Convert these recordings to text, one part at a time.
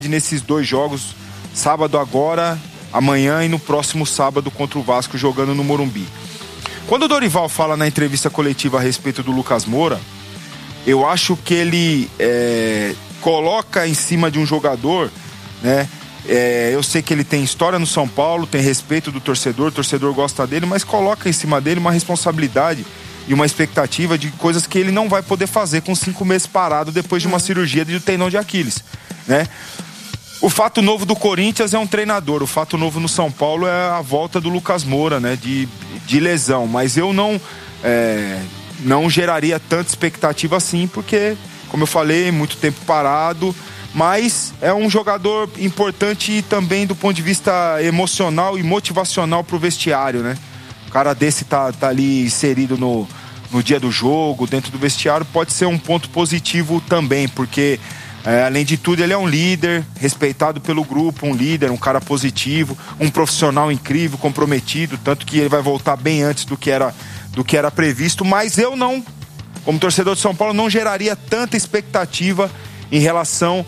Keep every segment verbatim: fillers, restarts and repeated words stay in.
nesses dois jogos, sábado agora, amanhã e no próximo sábado contra o Vasco, jogando no Morumbi. Quando o Dorival fala na entrevista coletiva a respeito do Lucas Moura, eu acho que ele é, coloca em cima de um jogador, né? É, eu sei que ele tem história no São Paulo, tem respeito do torcedor, o torcedor gosta dele, mas coloca em cima dele uma responsabilidade e uma expectativa de coisas que ele não vai poder fazer com cinco meses parado depois de uma cirurgia de tendão de Aquiles, né? O fato novo do Corinthians é um treinador, o fato novo no São Paulo é a volta do Lucas Moura, né, de, de lesão, mas eu não, é, não geraria tanta expectativa assim, porque, como eu falei, muito tempo parado, mas é um jogador importante também do ponto de vista emocional e motivacional pro vestiário, né? O cara desse tá, tá ali inserido no, no dia do jogo, dentro do vestiário, pode ser um ponto positivo também, porque É, além de tudo, ele é um líder, respeitado pelo grupo, um líder, um cara positivo, um profissional incrível, comprometido, tanto que ele vai voltar bem antes do que era, do que era previsto, mas eu não, como torcedor de São Paulo, não geraria tanta expectativa em relação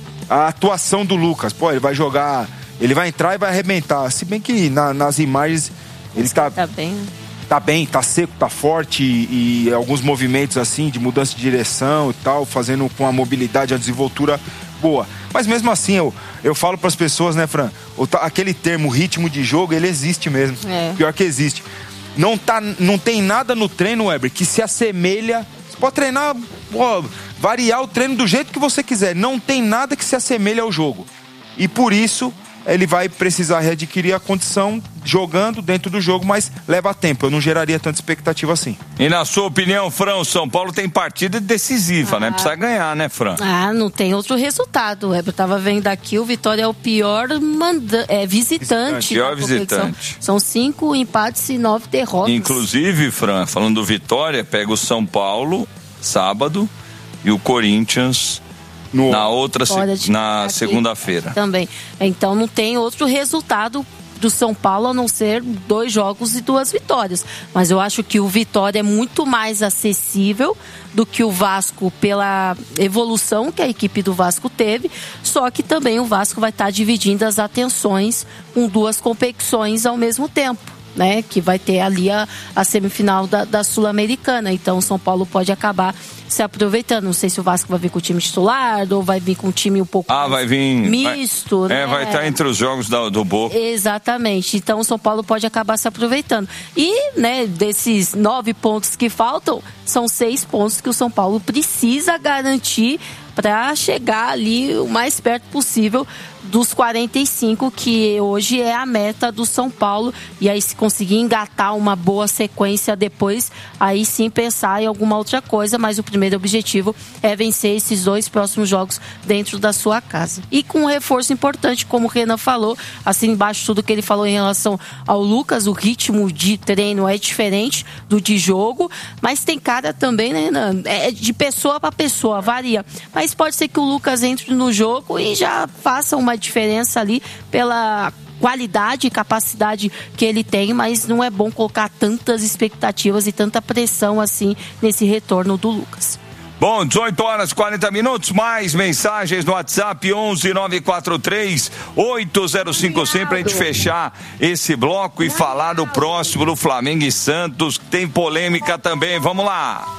à atuação do Lucas. Pô, ele vai jogar, ele vai entrar e vai arrebentar, se bem que na, nas imagens ele tá... tá bem... Tá bem, tá seco, tá forte e, e alguns movimentos assim de mudança de direção e tal, fazendo com a mobilidade, a desenvoltura boa. Mas mesmo assim, eu, eu falo pras pessoas, né, Fran, o, aquele termo ritmo de jogo, ele existe mesmo. É. Pior que existe. Não, tá, não tem nada no treino, Weber, que se assemelha. Você pode treinar, pô, variar o treino do jeito que você quiser. Não tem nada que se assemelhe ao jogo. E por isso ele vai precisar readquirir a condição jogando dentro do jogo, mas leva tempo. Eu não geraria tanta expectativa assim. E na sua opinião, Fran, o São Paulo tem partida decisiva, ah. né? Precisa ganhar, né, Fran? Ah, não tem outro resultado. Eu tava vendo aqui, o Vitória é o pior manda... é, visitante. Pior visitante. São cinco empates e nove derrotas. Inclusive, Fran, falando do Vitória, pega o São Paulo, sábado, e o Corinthians... No, na outra, se, na segunda-feira. Também. Então não tem outro resultado do São Paulo a não ser dois jogos e duas vitórias. Mas eu acho que o Vitória é muito mais acessível do que o Vasco pela evolução que a equipe do Vasco teve. Só que também o Vasco vai estar dividindo as atenções com duas competições ao mesmo tempo, né? Que vai ter ali a, a semifinal da, da Sul-Americana. Então o São Paulo pode acabar se aproveitando. Não sei se o Vasco vai vir com o time titular ou vai vir com um time um pouco ah, vai vir, misto, vai, né? É, vai estar entre os jogos do, do Boca. Exatamente. Então o São Paulo pode acabar se aproveitando. E, né, desses nove pontos que faltam, são seis pontos que o São Paulo precisa garantir para chegar ali o mais perto possível dos quarenta e cinco, que hoje é a meta do São Paulo. E aí, se conseguir engatar uma boa sequência depois, aí sim pensar em alguma outra coisa, mas o primeiro objetivo é vencer esses dois próximos jogos dentro da sua casa. E com um reforço importante, como o Renan falou, assim embaixo tudo que ele falou em relação ao Lucas, o ritmo de treino é diferente do de jogo, mas tem cara também, né, Renan? É de pessoa para pessoa, varia. Mas pode ser que o Lucas entre no jogo e já faça uma diferença ali pela qualidade e capacidade que ele tem, mas não é bom colocar tantas expectativas e tanta pressão assim nesse retorno do Lucas. Bom, dezoito horas e quarenta minutos, mais mensagens no WhatsApp onze nove quatro três oito zero cinco cem pra gente fechar esse bloco e falar do próximo do Flamengo e Santos, que tem polêmica também. Vamos lá.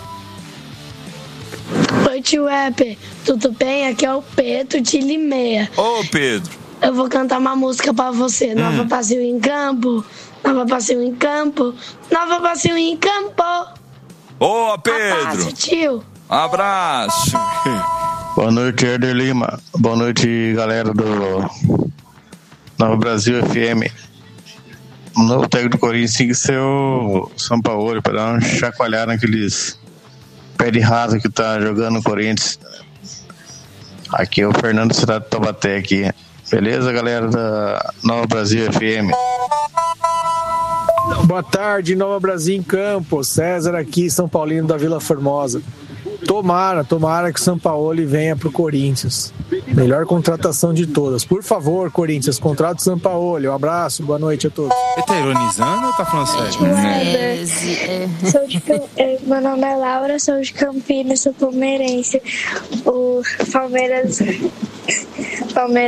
Oi, tio Weber, tudo bem? Aqui é o Pedro de Limeira. Ô, Pedro. Eu vou cantar uma música pra você. Hum. Nova passeio em campo, nova passeio em campo, nova passeio em campo. Ô, Pedro. Abraço, tio. Abraço. Boa noite, Herder Lima. Boa noite, galera do Nova Brasil F M. O novo técnico do Corinthians tem que ser o São Paulo, para dar uma chacoalhada naqueles pé de raso que tá jogando no Corinthians. Aqui é o Fernando Cidade de Taubaté aqui. Beleza, galera da Nova Brasil F M? Boa tarde, Nova Brasil em Campo. César aqui, São Paulino da Vila Formosa. Tomara, tomara que o São Paulo venha pro Corinthians. Melhor contratação de todas. Por favor, Corinthians, contrata o São Paulo. Um abraço, boa noite a todos. Você tá ironizando ou tá falando sério? É, é. Sou de, meu nome é Laura, sou de Campinas, sou palmeirense. O Palmeiras Palmeiras.